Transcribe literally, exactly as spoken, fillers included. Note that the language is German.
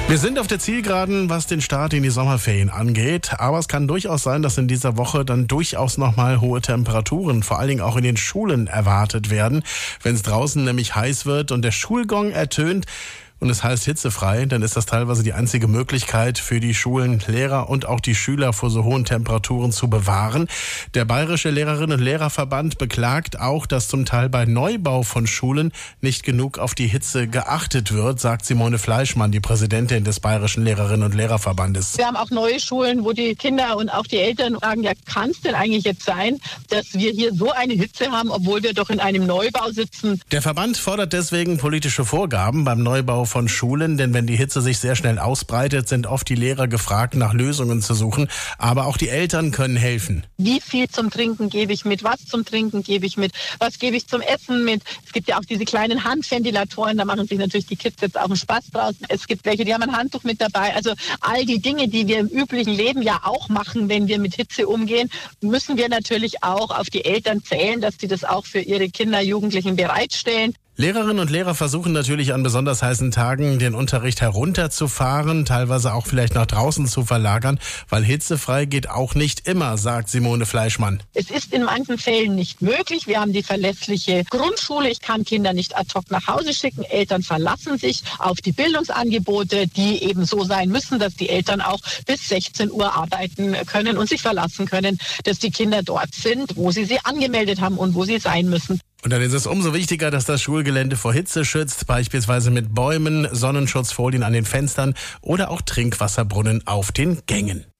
Wir sind auf der Zielgeraden, was den Start in die Sommerferien angeht. Aber es kann durchaus sein, dass in dieser Woche dann durchaus nochmal hohe Temperaturen, vor allen Dingen auch in den Schulen, erwartet werden. Wenn es draußen nämlich heiß wird und der Schulgong ertönt und es heißt hitzefrei, dann ist das teilweise die einzige Möglichkeit für die Schulen, Lehrer und auch die Schüler vor so hohen Temperaturen zu bewahren. Der Bayerische Lehrerinnen- und Lehrerverband beklagt auch, dass zum Teil bei Neubau von Schulen nicht genug auf die Hitze geachtet wird, sagt Simone Fleischmann, die Präsidentin des Bayerischen Lehrerinnen- und Lehrerverbandes. Wir haben auch neue Schulen, wo die Kinder und auch die Eltern sagen, ja, kann es denn eigentlich jetzt sein, dass wir hier so eine Hitze haben, obwohl wir doch in einem Neubau sitzen? Der Verband fordert deswegen politische Vorgaben beim Neubau von Schulen, denn wenn die Hitze sich sehr schnell ausbreitet, sind oft die Lehrer gefragt, nach Lösungen zu suchen. Aber auch die Eltern können helfen. Wie viel zum Trinken gebe ich mit? Was zum Trinken gebe ich mit? Was gebe ich zum Essen mit? Es gibt ja auch diese kleinen Handventilatoren, da machen sich natürlich die Kids jetzt auch einen Spaß draus. Es gibt welche, die haben ein Handtuch mit dabei. Also all die Dinge, die wir im üblichen Leben ja auch machen, wenn wir mit Hitze umgehen, müssen wir natürlich auch auf die Eltern zählen, dass sie das auch für ihre Kinder, Jugendlichen bereitstellen. Lehrerinnen und Lehrer versuchen natürlich an besonders heißen Tagen den Unterricht herunterzufahren, teilweise auch vielleicht nach draußen zu verlagern, weil hitzefrei geht auch nicht immer, sagt Simone Fleischmann. Es ist in manchen Fällen nicht möglich. Wir haben die verlässliche Grundschule. Ich kann Kinder nicht ad hoc nach Hause schicken. Eltern verlassen sich auf die Bildungsangebote, die eben so sein müssen, dass die Eltern auch bis sechzehn Uhr arbeiten können und sich verlassen können, dass die Kinder dort sind, wo sie sie angemeldet haben und wo sie sein müssen. Und dann ist es umso wichtiger, dass das Schulgelände vor Hitze schützt, beispielsweise mit Bäumen, Sonnenschutzfolien an den Fenstern oder auch Trinkwasserbrunnen auf den Gängen.